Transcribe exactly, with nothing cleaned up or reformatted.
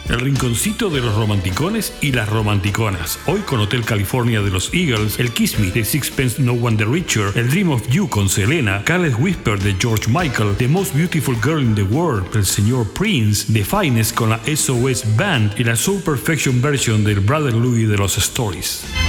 El rinconcito de los romanticones y las romanticonas. Hoy con Hotel California de los Eagles, el Kiss Me de Sixpence No One the Richer, el Dream of You con Selena, Careless Whisper de George Michael, The Most Beautiful Girl in the World del señor Prince, The Finest con la S O S Band y la Soul Perfection Version del Brother Louie de los Stories.